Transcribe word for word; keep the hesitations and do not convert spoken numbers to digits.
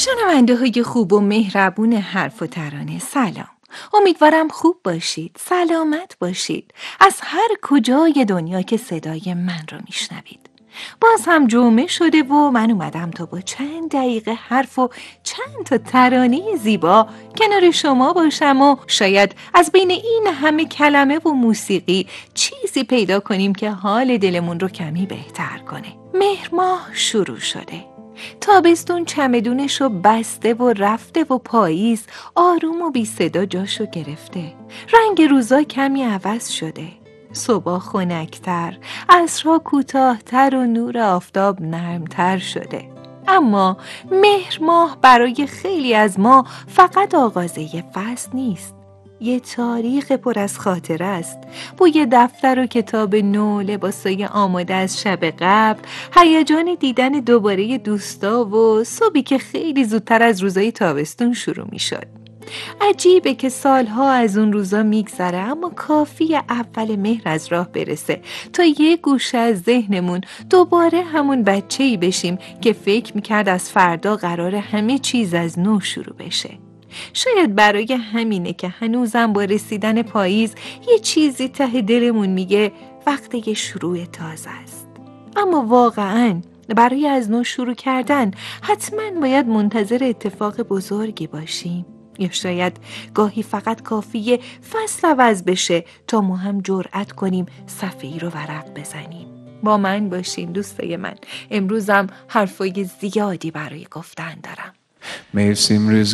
شنونده های خوب و مهربون حرف و ترانه، سلام. امیدوارم خوب باشید، سلامت باشید از هر کجای دنیا که صدای من رو میشنوید. باز هم جمعه شده و من اومدم تا با چند دقیقه حرف و چند تا ترانه زیبا کنار شما باشم و شاید از بین این همه کلمه و موسیقی چیزی پیدا کنیم که حال دلمون رو کمی بهتر کنه. مهر ماه شروع شده، تابستون چمدونشو بسته و رفته و پاییز آروم و بی صدا جاشو گرفته. رنگ روزا کمی عوض شده، صبح خنک‌تر، عصرها کوتاه‌تر و نور آفتاب نرمتر شده. اما مهر ماه برای خیلی از ما فقط آغازه یه فصل نیست، یه تاریخ پر از خاطره است. بوی دفتر و کتاب نو، لباسای آماده از شب قبل، هیجان دیدن دوباره دوستا و صبحی که خیلی زودتر از روزای تابستون شروع می شد. عجیبه که سالها از اون روزا میگذره، اما کافیه اول مهر از راه برسه تا یه گوشه از ذهنمون دوباره همون بچه‌ای بشیم که فکر میکرد از فردا قراره همه چیز از نو شروع بشه. شاید برای همینه که هنوزم با رسیدن پاییز یه چیزی ته دلمون میگه وقت یه شروع تازه است. اما واقعاً برای از نو شروع کردن حتماً باید منتظر اتفاق بزرگی باشیم، یا شاید گاهی فقط کافیه فصل عوض بشه تا ما هم جرأت کنیم صفحه‌ای رو ورق بزنیم. با من باشین دوستای من، امروزم حرفای زیادی برای گفتن دارم. Mevsim rüzgarı